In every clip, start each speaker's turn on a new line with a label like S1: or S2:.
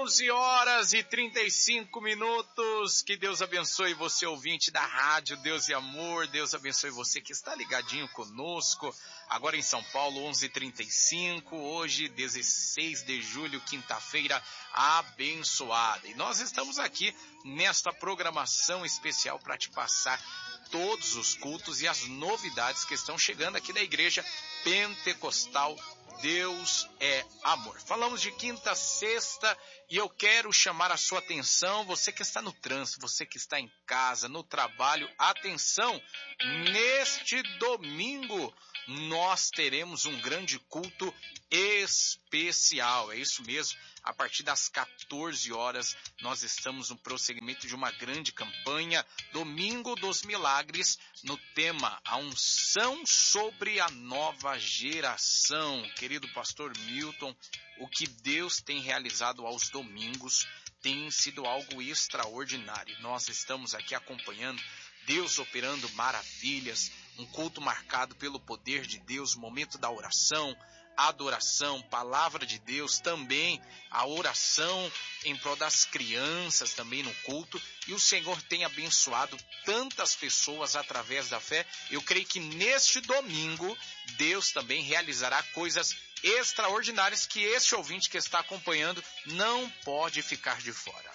S1: 14h35. Que Deus abençoe você, ouvinte da Rádio Deus e Amor. Deus abençoe você que está ligadinho conosco. Agora em São Paulo, 11h35. Hoje, 16 de julho, quinta-feira abençoada. E nós estamos aqui nesta programação especial para te passar todos os cultos e as novidades que estão chegando aqui da Igreja Pentecostal Deus é Amor. Falamos de quinta, sexta, e eu quero chamar a sua atenção, você que está no trânsito, você que está em casa, no trabalho, atenção, neste domingo nós teremos um grande culto especial, é isso mesmo, a partir das 14 horas nós estamos no prosseguimento de uma grande campanha, Domingo dos Milagres, no tema A Unção sobre a Nova Geração. Querido pastor Milton, o que Deus tem realizado aos domingos tem sido algo extraordinário. Nós estamos aqui acompanhando Deus operando maravilhas, um culto marcado pelo poder de Deus, momento da oração, adoração, palavra de Deus, também a oração em prol das crianças também no culto, e o Senhor tem abençoado tantas pessoas através da fé. Eu creio que neste domingo Deus também realizará coisas extraordinárias que este ouvinte que está acompanhando não pode ficar de fora.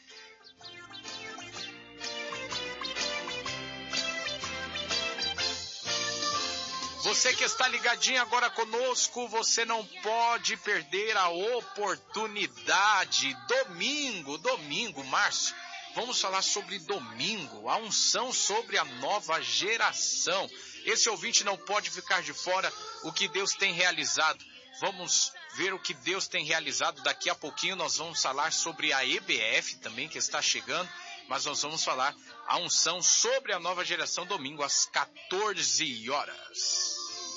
S1: Você que está ligadinho agora conosco, você não pode perder a oportunidade. Domingo, Márcio, vamos falar sobre domingo, a unção sobre a nova geração. Esse ouvinte não pode ficar de fora o que Deus tem realizado. Vamos ver o que Deus tem realizado. Daqui a pouquinho nós vamos falar sobre a EBF também, que está chegando. Mas nós vamos falar a unção sobre a nova geração domingo às 14 horas.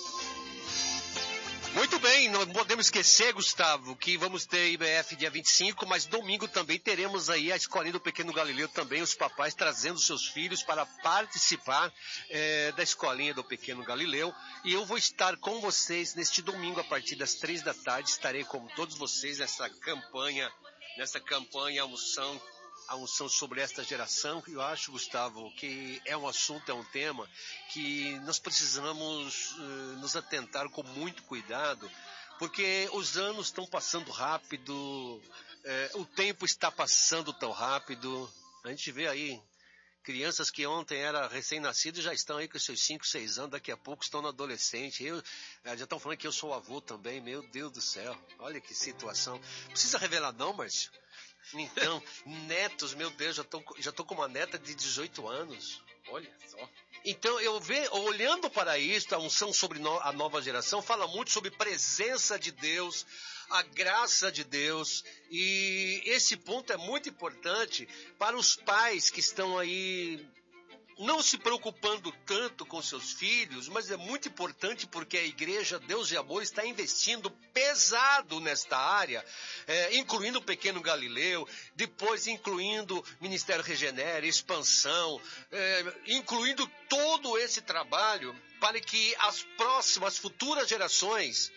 S2: Muito bem, não podemos esquecer, Gustavo, que vamos ter IBF dia 25, mas domingo também teremos aí a Escolinha do Pequeno Galileu, também os papais trazendo seus filhos para participar da Escolinha do Pequeno Galileu. E eu vou estar com vocês neste domingo a partir das 3 da tarde, estarei com todos vocês nessa campanha a unção sobre esta geração. Eu acho, Gustavo, que é um assunto, é um tema que nós precisamos nos atentar com muito cuidado, porque os anos estão passando rápido, o tempo está passando tão rápido. A gente vê aí crianças que ontem eram recém-nascidos já estão aí com seus 5, 6 anos, daqui a pouco estão no adolescente. Já estão falando que eu sou avô também, meu Deus do céu, olha que situação. Precisa revelar não, Márcio? Então, netos, meu Deus, já tô com uma neta de 18 anos. Olha só. Então, olhando para isso, a unção sobre a nova geração fala muito sobre presença de Deus, a graça de Deus, e esse ponto é muito importante para os pais que estão aí não se preocupando tanto com seus filhos, mas é muito importante porque a Igreja Deus e Amor está investindo pesado nesta área, incluindo o Pequeno Galileu, depois incluindo Ministério Regenera, Expansão, incluindo todo esse trabalho para que as futuras gerações...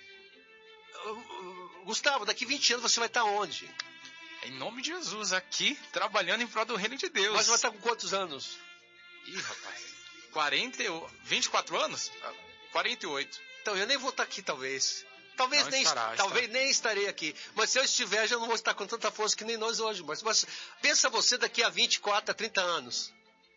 S2: Gustavo, daqui 20 anos você vai estar onde?
S1: Em nome de Jesus, aqui, trabalhando em prol do reino de Deus.
S2: Mas você vai estar com quantos anos?
S1: Ih, rapaz, 24 anos? 48.
S2: Então, eu nem vou estar aqui, talvez. Nem estarei aqui. Mas se eu estiver, já não vou estar com tanta força que nem nós hoje. Mas pensa você daqui a 24, a 30 anos.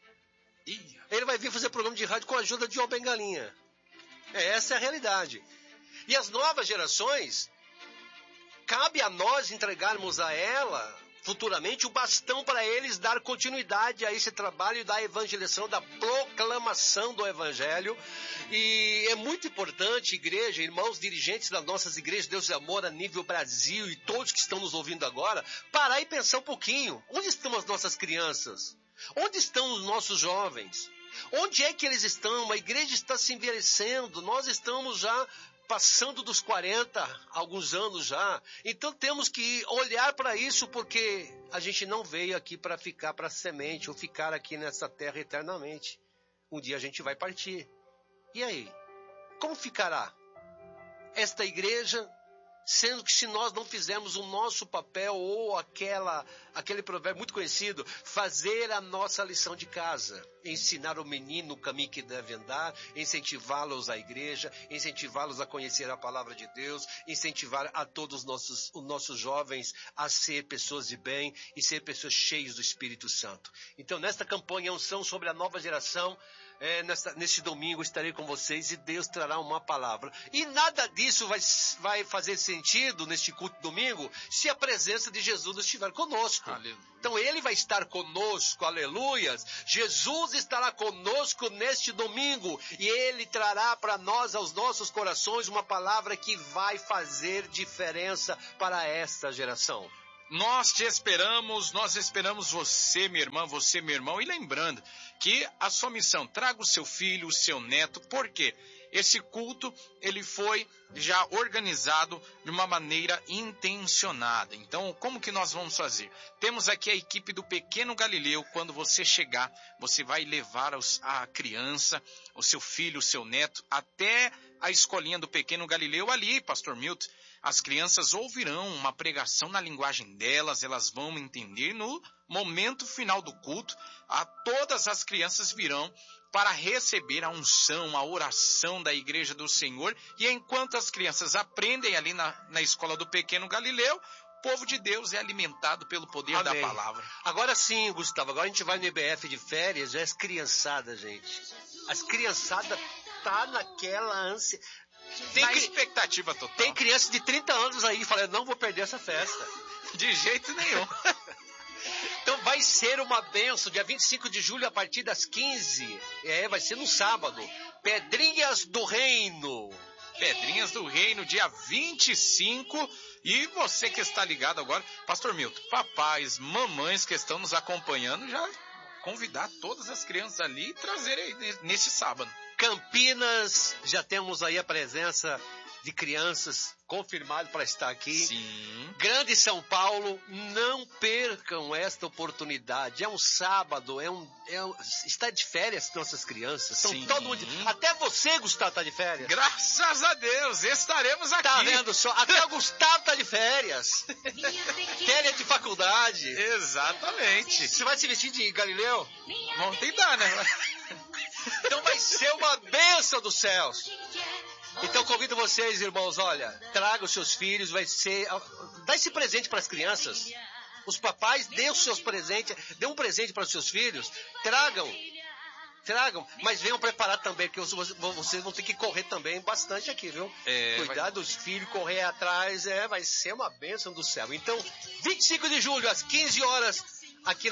S2: Ele vai vir fazer programa de rádio com a ajuda de João Bengalinha. Essa é a realidade. E as novas gerações, cabe a nós entregarmos a ela... futuramente o bastão para eles dar continuidade a esse trabalho da evangelização, da proclamação do evangelho. E é muito importante, igreja, irmãos dirigentes das nossas igrejas Deus e Amor a nível Brasil e todos que estão nos ouvindo agora, parar e pensar um pouquinho. Onde estão as nossas crianças? Onde estão os nossos jovens? Onde é que eles estão? A igreja está se envelhecendo, nós estamos já passando dos 40, alguns anos já. Então temos que olhar para isso, porque a gente não veio aqui para ficar para semente ou ficar aqui nessa terra eternamente. Um dia a gente vai partir. E aí? Como ficará esta igreja Sendo que se nós não fizermos o nosso papel, ou aquele provérbio muito conhecido, fazer a nossa lição de casa, ensinar o menino o caminho que deve andar, incentivá-los à igreja, incentivá-los a conhecer a palavra de Deus, incentivar a todos os nossos jovens a ser pessoas de bem e ser pessoas cheias do Espírito Santo. Então, nesta campanha Unção sobre a Nova Geração, neste domingo estarei com vocês e Deus trará uma palavra. E nada disso vai fazer sentido neste culto de domingo se a presença de Jesus estiver conosco.
S1: Aleluia.
S2: Então Ele vai estar conosco, aleluias. Jesus estará conosco neste domingo e Ele trará para nós, aos nossos corações, uma palavra que vai fazer diferença para esta geração.
S1: Nós te esperamos, nós esperamos você, minha irmã, você, meu irmão. E lembrando que a sua missão, traga o seu filho, o seu neto. Por quê? Esse culto, ele foi já organizado de uma maneira intencionada. Então, como que nós vamos fazer? Temos aqui a equipe do Pequeno Galileu. Quando você chegar, você vai levar a criança, o seu filho, o seu neto, até a escolinha do Pequeno Galileu ali, Pastor Milton. As crianças ouvirão uma pregação na linguagem delas, elas vão entender. No momento final do culto, todas as crianças virão para receber a unção, a oração da Igreja do Senhor. E enquanto as crianças aprendem ali na escola do Pequeno Galileu, o povo de Deus é alimentado pelo poder
S2: Amém.
S1: da palavra.
S2: Agora sim, Gustavo, agora a gente vai no IBF de férias, já as criançadas, gente. As criançadas tá naquela ânsia.
S1: Tem expectativa total.
S2: Tem criança de 30 anos aí falando, não vou perder essa festa.
S1: De jeito nenhum.
S2: Então vai ser uma bênção, dia 25 de julho, a partir das 15. Vai ser no sábado. Pedrinhas do Reino.
S1: Pedrinhas do Reino, dia 25. E você que está ligado agora, Pastor Milton, papais, mamães que estão nos acompanhando, já convidar todas as crianças ali e trazer nesse sábado.
S2: Campinas, já temos aí a presença de crianças confirmadas para estar aqui.
S1: Sim.
S2: Grande São Paulo, não percam esta oportunidade. É um sábado, está de férias nossas crianças. São todo mundo, até você, Gustavo, está de férias.
S1: Graças a Deus, estaremos aqui.
S2: Tá vendo só? Até o Gustavo está de férias. Férias de faculdade.
S1: Exatamente.
S2: Você vai se vestir de Galileu?
S1: Vamos tentar, né?
S2: Então vai ser uma bênção dos céus. Então convido vocês, irmãos, olha, traga os seus filhos, dá esse presente para as crianças. Os papais, dê os seus presentes, dê um presente para os seus filhos, tragam, mas venham preparar também, porque vocês vão ter que correr também bastante aqui, viu? Cuidar dos filhos, correr atrás, vai ser uma bênção do céu. Então, 25 de julho, às 15 horas, aqui na